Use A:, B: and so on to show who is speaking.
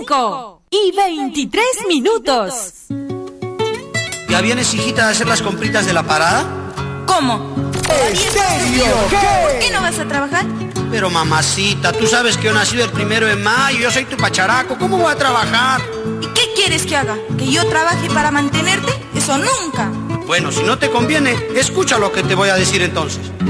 A: 5:23.
B: ¿Ya vienes, hijita, a hacer las compritas de la parada?
C: ¿Cómo?
D: ¿En serio?
C: ¿Por qué no vas a trabajar?
B: Pero mamacita, tú sabes que yo nací el 1 de mayo, yo soy tu pacharaco, ¿cómo voy a trabajar?
C: ¿Y qué quieres que haga? ¿Que yo trabaje para mantenerte? Eso nunca.
B: Bueno, si no te conviene, escucha lo que te voy a decir entonces.